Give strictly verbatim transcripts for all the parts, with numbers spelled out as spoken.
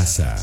Sarasa.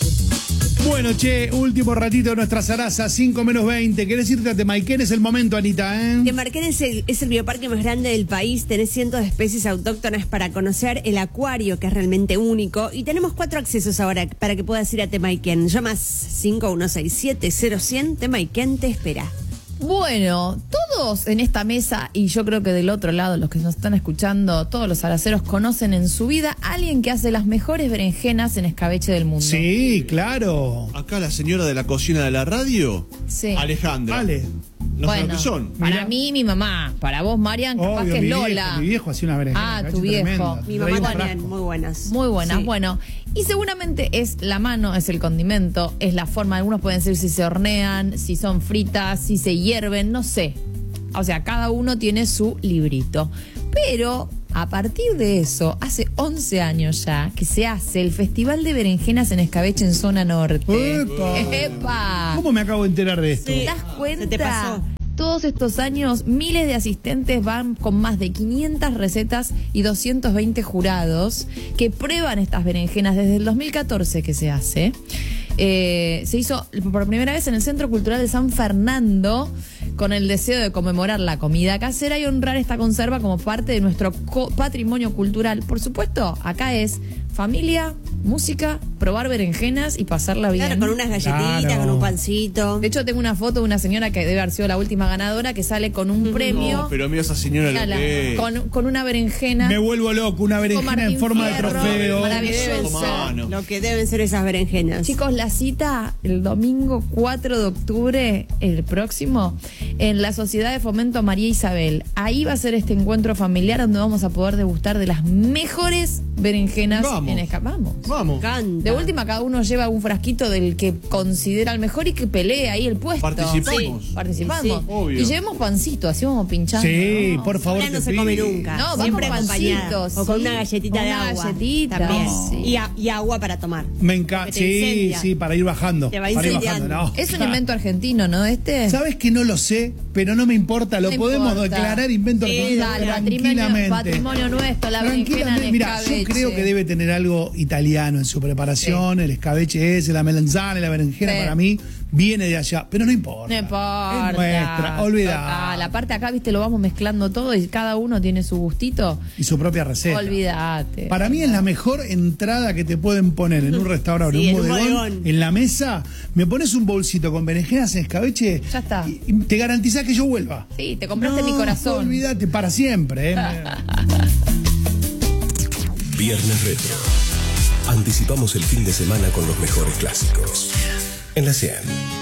Bueno, che, último ratito de nuestra Sarasa, cinco menos veinte. ¿Querés irte a Temayquén? Es el momento, Anita, ¿eh? Temayquén es el, es el bioparque más grande del país. Tenés cientos de especies autóctonas para conocer, el acuario, que es realmente único. Y tenemos cuatro accesos ahora para que puedas ir a Temayquén. Llamas cinco uno seis siete cero cien. Temayquén te espera. Bueno, todos en esta mesa, y yo creo que del otro lado, los que nos están escuchando, todos los saraceros conocen en su vida a alguien que hace las mejores berenjenas en escabeche del mundo. Sí, claro. Acá la señora de la cocina de la radio, Sí. Alejandra. Vale. No sé Bueno, lo que son. para Mirá. mí, mi mamá. Para vos, Marian, capaz Obvio, que es mi Lola. Viejo, mi viejo hacía una berenjena. Ah, cacho, tu viejo. tremenda. Mi Traía mamá un también, frasco. muy buenas. Muy buenas, Sí. bueno. Y seguramente es la mano, es el condimento, es la forma. Algunos pueden decir si se hornean, si son fritas, si se hierven, no sé. O sea, cada uno tiene su librito. Pero a partir de eso, hace once años ya, que se hace el Festival de Berenjenas en Escabeche en Zona Norte. ¡Epa! ¡Epa! ¿Cómo me acabo de enterar de esto? Sí. ¿Te das cuenta? ¿Se te pasó? Todos estos años, miles de asistentes van con más de quinientas recetas y doscientos veinte jurados que prueban estas berenjenas desde el dos mil catorce que se hace. Eh, se hizo por primera vez en el Centro Cultural de San Fernando con el deseo de conmemorar la comida casera y honrar esta conserva como parte de nuestro patrimonio cultural. Por supuesto, acá es familia, música, probar berenjenas y pasarla bien. Claro, con unas galletitas, Claro. con un pancito. De hecho, tengo una foto de una señora que debe haber sido la última ganadora que sale con un premio. No, pero mira esa señora lo Mírala, que es. con, con una berenjena. Me vuelvo loco, una berenjena en Martín forma de Fierro, trofeo. maravilloso. Mano. Lo que deben ser esas berenjenas. Chicos, la cita el domingo cuatro de octubre, el próximo, en la Sociedad de Fomento María Isabel. Ahí va a ser este encuentro familiar donde vamos a poder degustar de las mejores berenjenas Vamos. en escabeche. Vamos. Vamos. Canta. De última, cada uno lleva un frasquito del que considera el mejor y que pelee ahí el puesto. Participemos. Sí, participamos. Sí, obvio. Y llevemos pancito, así vamos pinchando. Sí, ¿no? por favor. Ahora no te se pido. come nunca. No, siempre vamos acompañada. pancitos, O con sí. una galletita Con de una agua. galletita, También. sí. Y, a- y agua para tomar. Me encanta. Que te Sí, incendia. sí, para ir bajando. Te va para ir incendiando. bajando. No. Es un invento argentino, ¿no? Este. ¿Sabes que no lo sé? Pero no me importa. Lo No podemos importa. declarar invento Sí, argentino Dale, tranquilamente. patrimonio, patrimonio nuestro, la berenjena en Tranquilamente. Mira, yo escabeche. creo que debe tener algo italiano en su preparación. El escabeche ese, la melanzana y la berenjena Sí. para mí viene de allá. Pero no importa. No importa. Es nuestra. Olvidá. Total. Aparte acá, viste, lo vamos mezclando todo y cada uno tiene su gustito. Y su propia receta. Olvídate. Para mí es la mejor entrada que te pueden poner en un restaurante, Sí, un en un bodegón, bodegón. en la mesa. Me pones un bolsito con berenjenas en escabeche. Ya está. Y, y te garantizás que yo vuelva. Sí, te compraste No, mi corazón. Olvídate, para siempre. ¿eh? Viernes Retro. Anticipamos el fin de semana con los mejores clásicos. En la cien.